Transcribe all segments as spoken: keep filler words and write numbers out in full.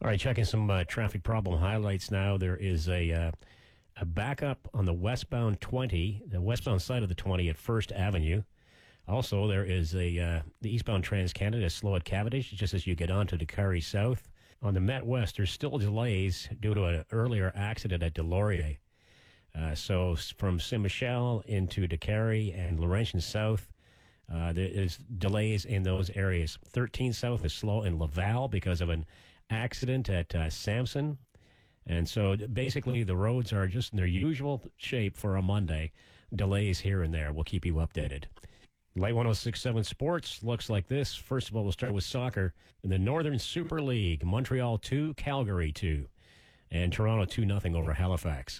All right, checking some uh, traffic problem highlights now. There is a uh, a backup on the westbound twenty, the westbound side of the twenty at First Avenue. Also, there is a uh, the eastbound Trans-Canada slow at Cavendish, just as you get on to Dakari South. On the Met West, there's still delays due to an earlier accident at Delorier. Uh, so from Saint-Michel into Dakari and Laurentian South, uh, there is delays in those areas. thirteen South is slow in Laval because of an accident at uh, Samson. And so basically the roads are just in their usual shape for a Monday. Delays here and there. We'll keep you updated. Light one oh six point seven Sports looks like this. First of all, we'll start with soccer. In the Northern Super League, Montreal two, Calgary two. And Toronto two nothing over Halifax.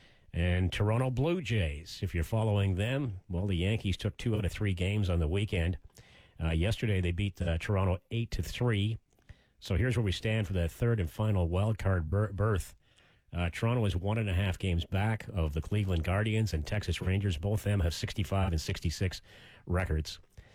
And Toronto Blue Jays, if you're following them, well, the Yankees took two out of three games on the weekend. Uh, yesterday, they beat uh, Toronto eight to three. So here's where we stand for the third and final wild card ber- berth. Uh, Toronto is one and a half games back of the Cleveland Guardians and Texas Rangers. Both of them have sixty-five and sixty-six records.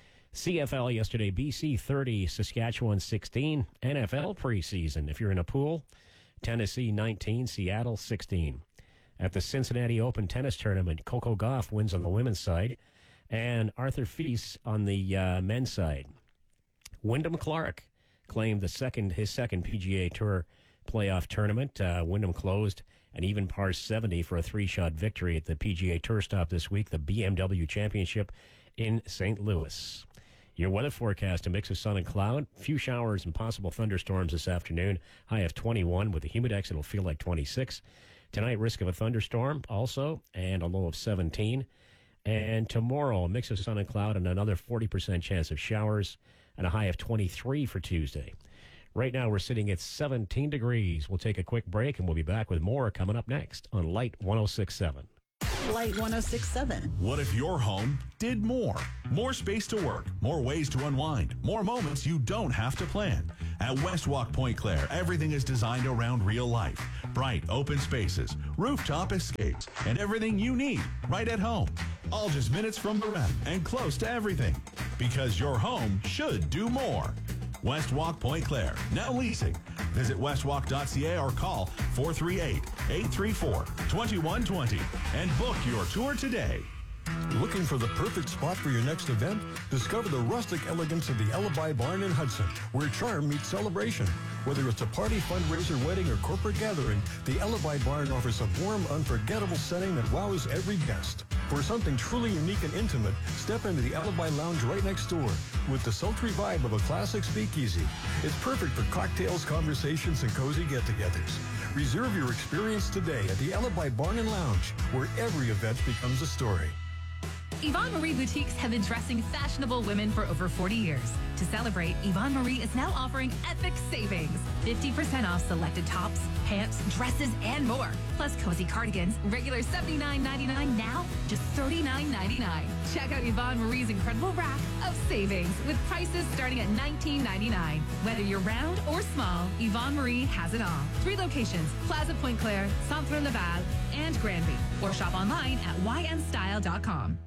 C F L yesterday, B C thirty, Saskatchewan sixteen. N F L preseason, if you're in a pool, Tennessee nineteen, Seattle sixteen. At the Cincinnati Open Tennis Tournament, Coco Gauff wins on the women's side, and Arthur Fils on the uh, men's side. Wyndham Clark claimed the second his second P G A Tour playoff tournament. Uh, Wyndham closed an even par seventy for a three-shot victory at the P G A Tour stop this week, the B M W Championship in Saint Louis. Your weather forecast, a mix of sun and cloud, few showers and possible thunderstorms this afternoon, high of twenty-one. With the humidex, it'll feel like twenty-six. Tonight, risk of a thunderstorm also, and a low of seventeen. And tomorrow, a mix of sun and cloud and another forty percent chance of showers and a high of twenty-three for Tuesday. Right now, we're sitting at seventeen degrees. We'll take a quick break, and we'll be back with more coming up next on Light one oh six point seven. Light one oh six point seven. What if your home did more? More space to work, more ways to unwind, more moments you don't have to plan. At Westwalk Point Claire, everything is designed around real life. Bright, open spaces, rooftop escapes, and everything you need right at home. All just minutes from the rep and close to everything. Because your home should do more. Westwalk Point Claire, now leasing. Visit westwalk dot c a or call four three eight, eight three four, two one two zero and book your tour today. Looking for the perfect spot for your next event? Discover the rustic elegance of the Alibi Barn in Hudson, where charm meets celebration. Whether it's a party, fundraiser, wedding, or corporate gathering, the Alibi Barn offers a warm, unforgettable setting that wows every guest. For something truly unique and intimate, step into the Alibi Lounge right next door with the sultry vibe of a classic speakeasy. It's perfect for cocktails, conversations, and cozy get-togethers. Reserve your experience today at the Alibi Barn and Lounge, where every event becomes a story. Yvonne Marie Boutiques have been dressing fashionable women for over forty years. To celebrate, Yvonne Marie is now offering epic savings. fifty percent off selected tops, pants, dresses, and more. Plus cozy cardigans, regular seventy-nine ninety-nine, now just thirty-nine ninety-nine. Check out Yvonne Marie's incredible rack of savings with prices starting at nineteen ninety-nine. Whether you're round or small, Yvonne Marie has it all. Three locations, Plaza Point Claire, Centre Laval, and Granby. Or shop online at y n style dot com.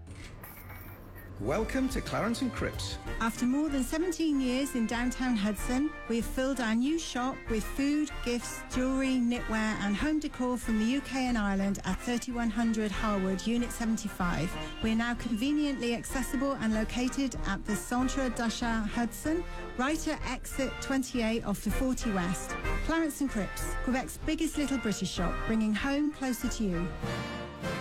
Welcome to Clarence and Cripps. After more than seventeen years in downtown Hudson, we've filled our new shop with food, gifts, jewellery, knitwear and home decor from the U K and Ireland at thirty-one hundred Harwood, Unit seventy-five. We're now conveniently accessible and located at the Centre d'achat Hudson, right at exit twenty-eight off the forty West. Clarence and Cripps, Quebec's biggest little British shop, bringing home closer to you.